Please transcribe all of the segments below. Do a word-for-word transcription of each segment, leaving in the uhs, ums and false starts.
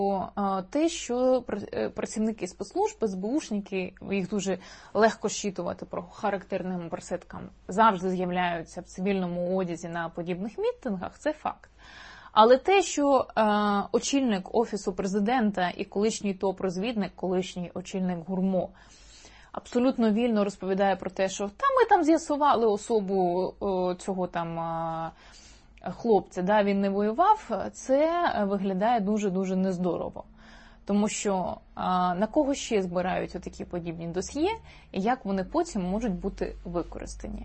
те, що працівники спецслужб, СБУшники, їх дуже легко щитувати по характерним барсеткам, завжди з'являються в цивільному одязі на подібних мітингах, це факт. Але те, що е, очільник Офісу Президента і колишній топ-розвідник, колишній очільник ГУРМО, абсолютно вільно розповідає про те, що та ми там з'ясували особу о, цього там е, хлопця, да, він не воював, це виглядає дуже-дуже нездорово. Тому що е, на кого ще збирають отакі подібні досьє, і як вони потім можуть бути використані.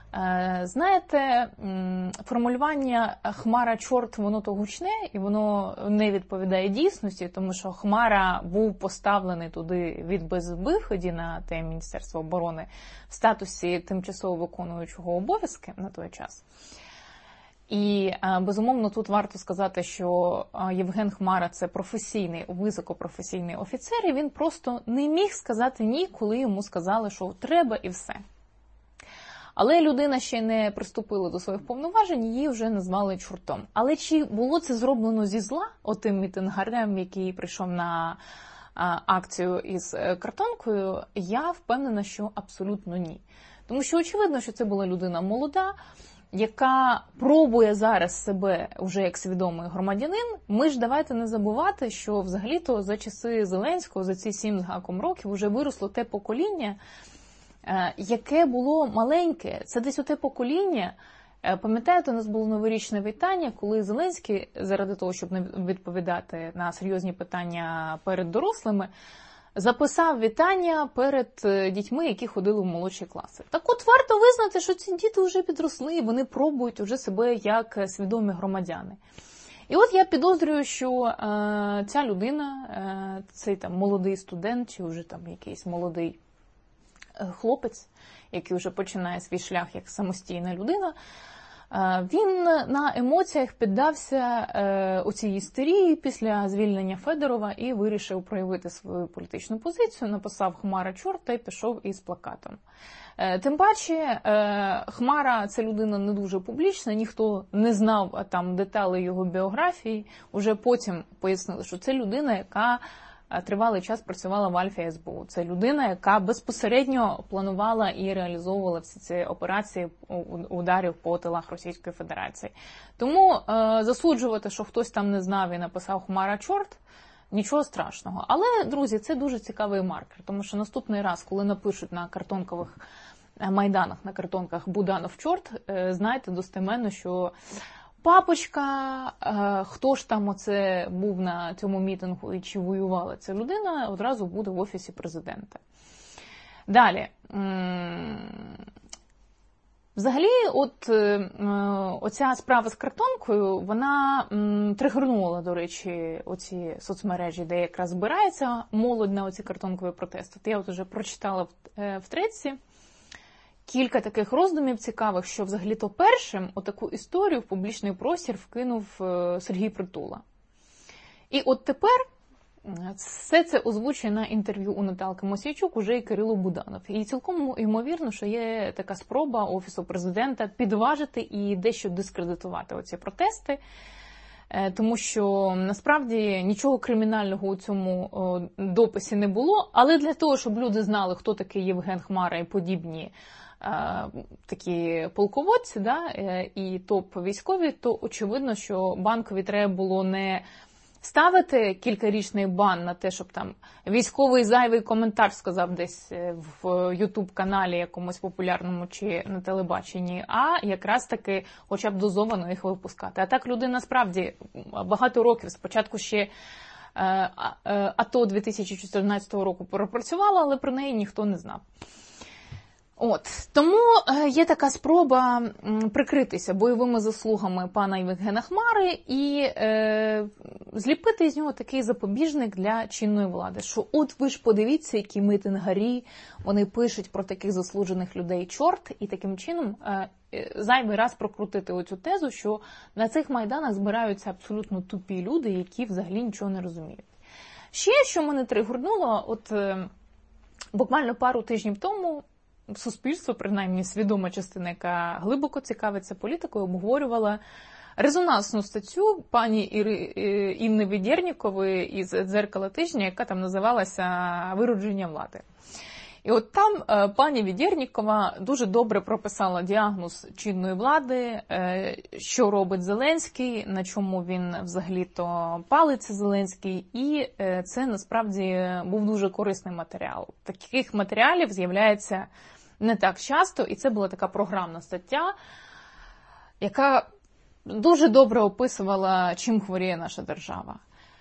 Знаєте, формулювання «хмара чорт» воно то гучне і воно не відповідає дійсності, тому що Хмара був поставлений туди від безвиході на те Міністерство оборони в статусі тимчасово виконуючого обов'язки на той час. І, безумовно, тут варто сказати, що Євген Хмара – це професійний, високопрофесійний офіцер, і він просто не міг сказати «ні», коли йому сказали, що треба і все. Але людина ще не приступила до своїх повноважень, її вже назвали чортом. Але чи було це зроблено зі зла, отим мітингарем, який прийшов на акцію із картонкою, я впевнена, що абсолютно ні. Тому що очевидно, що це була людина молода, яка пробує зараз себе вже як свідомий громадянин. Ми ж давайте не забувати, що взагалі-то за часи Зеленського, за ці сім з гаком років, вже виросло те покоління, яке було маленьке. Це десь оте покоління. Пам'ятаєте, у нас було новорічне вітання, коли Зеленський, заради того, щоб не відповідати на серйозні питання перед дорослими, записав вітання перед дітьми, які ходили в молодші класи. Так от варто визнати, що ці діти вже підросли, і вони пробують вже себе як свідомі громадяни. І от я підозрюю, що е, ця людина, е, цей там молодий студент, чи вже там якийсь молодий хлопець, який вже починає свій шлях як самостійна людина, він на емоціях піддався у цій істерії після звільнення Федорова і вирішив проявити свою політичну позицію, написав «Хмара чорт» та й пішов із плакатом. Тим паче, Хмара – це людина не дуже публічна, ніхто не знав там деталі його біографії, уже потім пояснили, що це людина, яка тривалий час працювала в Альфі СБУ. Це людина, яка безпосередньо планувала і реалізовувала всі ці операції ударів по тилах Російської Федерації. Тому е, засуджувати, що хтось там не знав і написав «Хмара чорт», нічого страшного. Але, друзі, це дуже цікавий маркер, тому що наступний раз, коли напишуть на картонкових майданах, на картонках «Буданов чорт», е, знайте достеменно, що папочка, хто ж там оце був на цьому мітингу і чи воювала ця людина, одразу буде в Офісі Президента. Далі. Взагалі, от оця справа з картонкою, вона тригернула, до речі, оці соцмережі, де якраз збирається молодь на оці картонкові протести. Я от вже прочитала в треці кілька таких роздумів цікавих, що взагалі-то першим отаку історію в публічний простір вкинув Сергій Притула. І от тепер все це озвучує на інтерв'ю у Наталки Мосійчук уже і Кирило Буданов. І цілком ймовірно, що є така спроба Офісу Президента підважити і дещо дискредитувати оці протести, тому що насправді нічого кримінального у цьому дописі не було, але для того, щоб люди знали, хто такий Євген Хмара і подібні такі полководці, да, і топ-військові, то очевидно, що банкові треба було не ставити кількарічний бан на те, щоб там військовий зайвий коментар сказав десь в ютуб-каналі якомусь популярному чи на телебаченні, а якраз таки хоча б дозовано їх випускати. А так людина справді багато років, спочатку ще АТО дві тисячі чотирнадцятого року пропрацювала, але про неї ніхто не знав. От, тому є така спроба прикритися бойовими заслугами пана Євгена Хмари і е, зліпити з нього такий запобіжник для чинної влади, що от ви ж подивіться, які митингарі, вони пишуть про таких заслужених людей чорт, і таким чином е, зайвий раз прокрутити оцю тезу, що на цих майданах збираються абсолютно тупі люди, які взагалі нічого не розуміють. Ще, що мене тригорнуло, от е, буквально пару тижнів тому суспільство, принаймні свідома частина, яка глибоко цікавиться політикою, обговорювала резонансну статтю пані Іри, Інни Ведернікової із «Дзеркала тижня», яка там називалася «Виродження влади». І от там е, пані Ведернікова дуже добре прописала діагноз чинної влади, е, що робить Зеленський, на чому він взагалі-то палиться Зеленський, і е, це насправді був дуже корисний матеріал. Таких матеріалів з'являється не так часто, і це була така програмна стаття, яка дуже добре описувала, чим хворіє наша держава.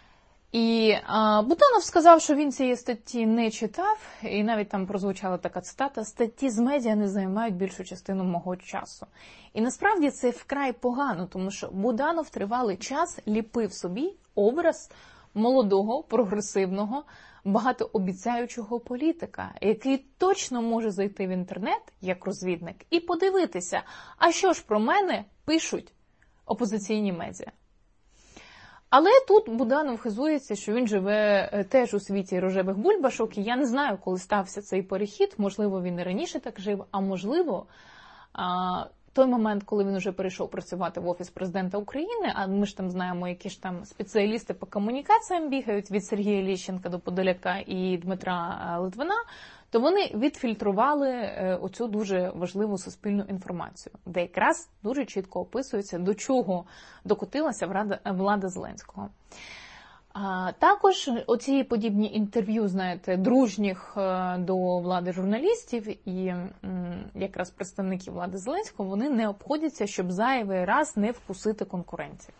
І а, Буданов сказав, що він цієї статті не читав, і навіть там прозвучала така цитата: «Статті з медіа не займають більшу частину мого часу». І насправді це вкрай погано, тому що Буданов тривалий час ліпив собі образ молодого, прогресивного, багатообіцяючого політика, який точно може зайти в інтернет, як розвідник, і подивитися, а що ж про мене пишуть опозиційні медіа. Але тут Буданов хизується, що він живе теж у світі рожевих бульбашок, і я не знаю, коли стався цей перехід, можливо, він і раніше так жив, а можливо, той момент, коли він вже перейшов працювати в Офіс Президента України, а ми ж там знаємо, які ж там спеціалісти по комунікаціям бігають від Сергія Лещенка до Подоляка і Дмитра Литвина, то вони відфільтрували оцю дуже важливу суспільну інформацію, де якраз дуже чітко описується, до чого докотилася влада, влада Зеленського. А також оці подібні інтерв'ю, знаєте, дружніх до влади журналістів і м, якраз представників влади Зеленського, вони не обходяться, щоб зайвий раз не вкусити конкурентів.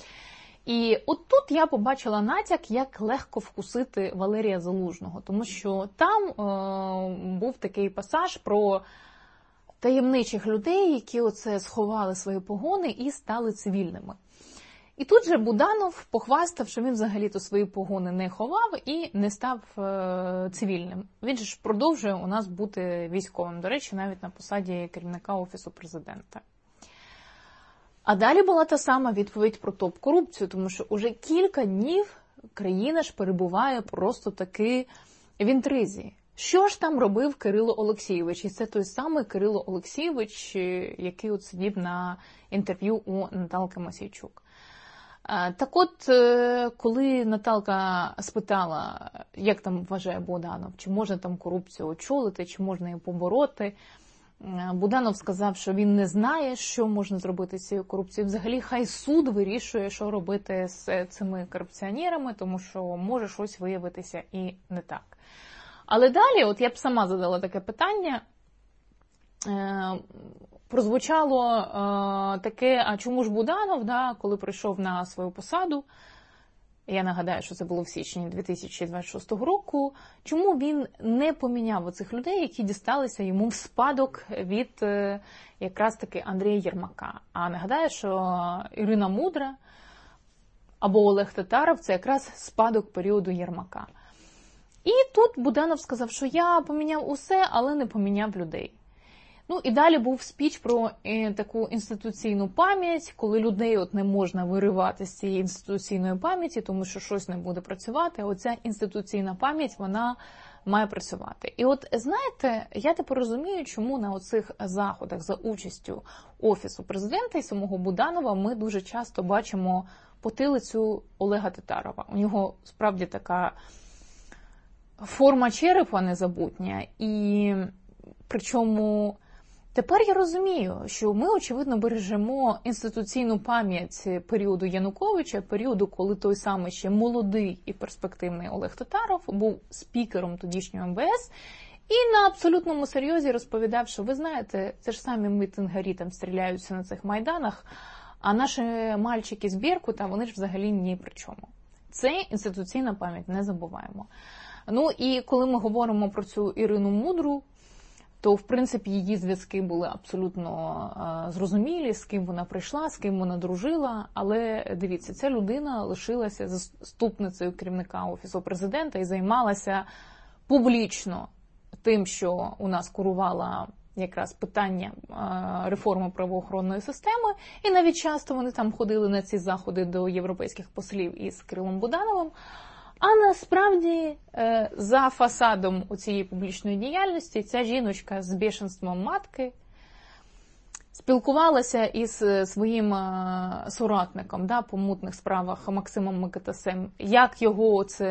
І от тут я побачила натяк, як легко вкусити Валерія Залужного, тому що там е, був такий пасаж про таємничих людей, які оце сховали свої погони і стали цивільними. І тут же Буданов похвастав, що він взагалі-то свої погони не ховав і не став е, цивільним. Він же ж продовжує у нас бути військовим, до речі, навіть на посаді керівника Офісу Президента. А далі була та сама відповідь про топ-корупцію, тому що уже кілька днів країна ж перебуває просто таки в інтризі. Що ж там робив Кирило Олексійович? І це той самий Кирило Олексійович, який от сидів на інтерв'ю у Наталки Мосійчук. Так от, коли Наталка спитала, як там вважає Буданов, чи можна там корупцію очолити, чи можна її побороти, Буданов сказав, що він не знає, що можна зробити з цією корупцією. Взагалі, хай суд вирішує, що робити з цими корупціонерами, тому що може щось виявитися і не так. Але далі, от я б сама задала таке питання, е, прозвучало е, таке, а чому ж Буданов, да, коли прийшов на свою посаду, я нагадаю, що це було в січні дві тисячі двадцять шостого року, чому він не поміняв оцих людей, які дісталися йому в спадок від е, якраз таки Андрія Єрмака. А нагадаю, що Ірина Мудра або Олег Татаров – це якраз спадок періоду Єрмака. І тут Буданов сказав, що я поміняв усе, але не поміняв людей. Ну і далі був спіч про е, таку інституційну пам'ять, коли людей от не можна виривати з цієї інституційної пам'яті, тому що щось не буде працювати, а оця інституційна пам'ять, вона має працювати. І от, знаєте, я тепер розумію, чому на оцих заходах за участю Офісу Президента і самого Буданова ми дуже часто бачимо потилицю Олега Татарова. У нього справді така форма черепа незабутня, і причому тепер я розумію, що ми, очевидно, бережемо інституційну пам'ять періоду Януковича, періоду, коли той самий ще молодий і перспективний Олег Татаров був спікером тодішнього ем ве ес і на абсолютному серйозі розповідав, що ви знаєте, це ж самі мітингарі там стріляються на цих майданах, а наші мальчики з Беркута, вони ж взагалі ні при чому. Це інституційна пам'ять, не забуваємо. Ну і коли ми говоримо про цю Ірину Мудру, то, в принципі, її зв'язки були абсолютно зрозумілі, з ким вона прийшла, з ким вона дружила. Але, дивіться, ця людина лишилася заступницею керівника Офісу Президента і займалася публічно тим, що у нас курувала якраз питання реформи правоохоронної системи. І навіть часто вони там ходили на ці заходи до європейських послів із Кирилом Будановим. А насправді за фасадом цієї публічної діяльності ця жіночка з бешенством матки спілкувалася із своїм соратником, да, по мутних справах Максимом Микитасем, як його це